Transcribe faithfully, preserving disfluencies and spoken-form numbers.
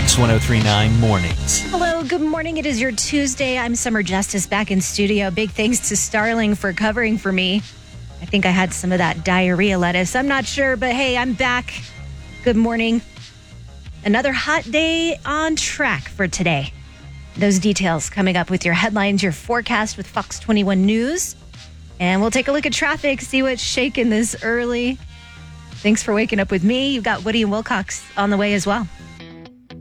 Fox one oh three point nine Mornings. Hello, good morning. It is your Tuesday. I'm Summer Justice back in studio. Big thanks to Starling for covering for me. I think I had some of that diarrhea lettuce. I'm not sure, but hey, I'm back. Good morning. Another hot day on track for today. Those details coming up with your headlines, your forecast with Fox twenty-one News. And we'll take a look at traffic, see what's shaking this early. Thanks for waking up with me. You've got Woody and Wilcox on the way as well.